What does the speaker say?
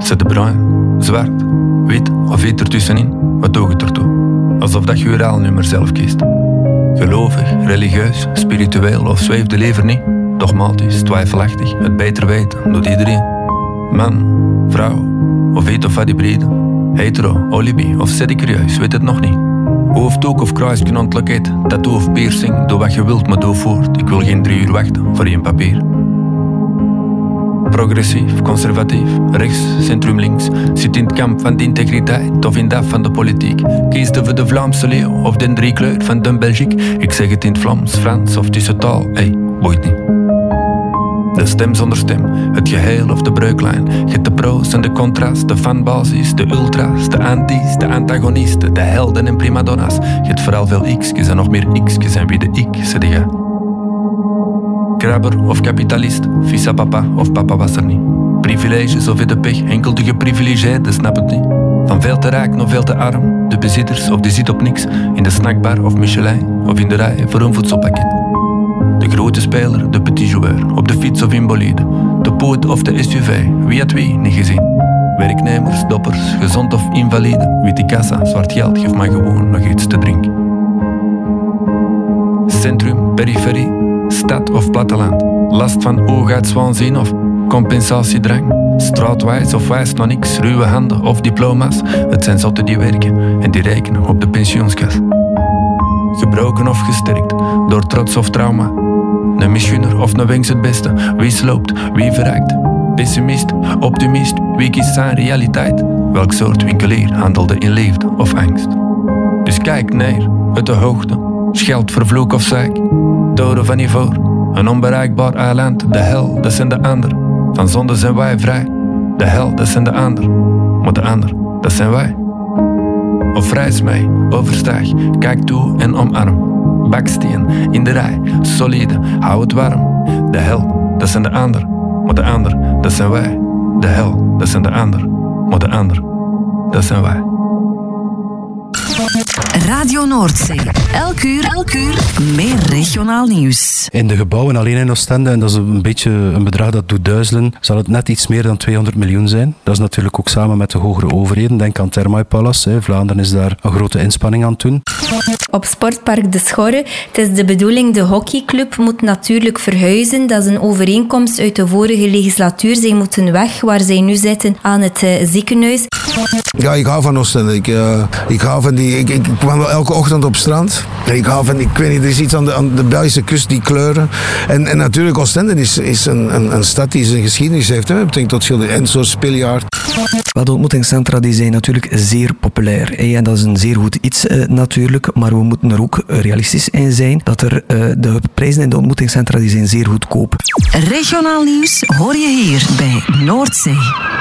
Zet de bruin, zwart, wit of iets ertussenin, wat doe je ertoe? Alsof dat je je ruilnummer zelf kiest. Gelovig, religieus, spiritueel of zweefde liever niet? Dogmatisch, twijfelachtig, het beter weten, doet iedereen. Man, vrouw, of iets of wat hybride. Hetero, olibi of sedicurieus, weet het nog niet. Hoofddoek of kruisknant loket, tattoo of piercing, doe wat je wilt, maar doe voort. Ik wil geen 3 uur wachten voor 1 papier. Progressief, conservatief, rechts, centrum links. Zit in het kamp van de integriteit of in dat van de politiek. Kies je voor de Vlaamse leeuw of de 3 kleur van de Belgique. Ik zeg het in het Vlaams, Frans of tussentaal, boeit niet. De stem zonder stem, het geheel of de breuklijn. Je hebt de pro's en de contrast, de fanbasis, de ultra's, de anti's, de antagonisten, de helden en primadonna's. Je hebt vooral veel x'jes en nog meer x'jes en wie de ik, zei jij. Krabber of kapitalist, fils à papa of papa was er niet. Privileges of in de pech, enkel de geprivilegeerden snap het niet. Van veel te rijk naar veel te arm, de bezitters of die zit op niks. In de snackbar of Michelin, of in de rij voor een voedselpakket. De grote speler, de petit joueur, op de fiets of in bolide. De poot of de SUV, wie had wie niet gezien. Werknemers, doppers, gezond of invalide. Witte kassa, zwart geld, geef maar gewoon nog iets te drinken. Centrum, periferie, stad of platteland. Last van oogaatswaanzin of compensatiedrang. Straatwijs of wijs naar niks, ruwe handen of diploma's. Het zijn zotten die werken en die rekenen op de pensioenskas. Gebroken of gesterkt, door trots of trauma. Een misgunner of een wens het beste. Wie sloopt, wie verrijkt. Pessimist, optimist, wie kiest zijn realiteit. Welk soort winkelier handelde in liefde of angst. Dus kijk neer, uit de hoogte. Scheld, vervloek of zaak. Toren van ivoor, een onbereikbaar eiland. De hel, dat zijn de ander. Van zonde zijn wij vrij. De hel, dat zijn de ander. Maar de ander, dat zijn wij. Of reis mee, overstag, kijk toe en omarm. Baksteen, in de rij, solide, hou het warm. De hel, dat zijn de ander. Maar de ander, dat zijn wij. De hel, dat zijn de ander. Maar de ander, dat zijn wij. Radio Noordzee. Elk uur meer regionaal nieuws. In de gebouwen alleen in Oostende, en dat is een beetje een bedrag dat doet duizelen, zal het net iets meer dan 200 miljoen zijn. Dat is natuurlijk ook samen met de hogere overheden. Denk aan Thermae Palace. Vlaanderen is daar een grote inspanning aan het doen. Op Sportpark De Schorre, het is de bedoeling, de hockeyclub moet natuurlijk verhuizen. Dat is een overeenkomst uit de vorige legislatuur. Zij moeten weg waar zij nu zitten aan het ziekenhuis. Ja, ik hou van Oostende. Ik hou van die... Ik kwam elke ochtend op strand. Ik hou van... Ik weet niet, er is iets aan de Belgische kust, die kleuren. En natuurlijk, Oostende is een stad die zijn geschiedenis heeft. Hè. Ik denk tot Enzo Spiljaard. De ontmoetingscentra die zijn natuurlijk zeer populair. En dat is een zeer goed iets natuurlijk. Maar we moeten er ook realistisch in zijn. Dat de prijzen in de ontmoetingscentra die zijn zeer goedkoop. Regionaal nieuws hoor je hier bij Noordzee.